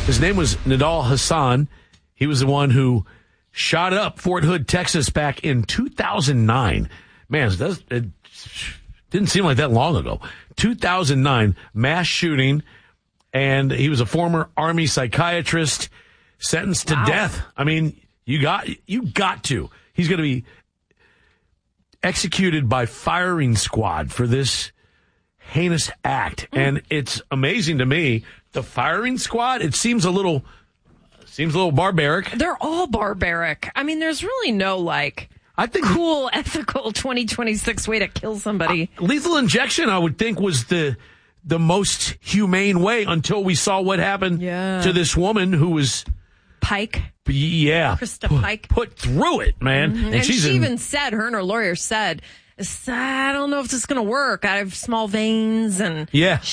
His name was Nidal Hasan. He was the one who shot up Fort Hood, Texas back in 2009. Man, it didn't seem like that long ago. 2009, mass shooting, and he was a former Army psychiatrist sentenced to death. I mean, you got to. He's going to be executed by firing squad for this heinous act. And it's amazing to me, the firing squad, it seems a little barbaric. They're all barbaric. I mean, there's really no, I think cool, ethical 2026 way to kill somebody. Lethal injection, I would think, was the most humane way until we saw what happened to this woman who was... Pike. Yeah. Krista Pike. Put through it, man. Mm-hmm. And she even said, her and her lawyer said, I don't know if this is going to work. I have small veins and... Yeah.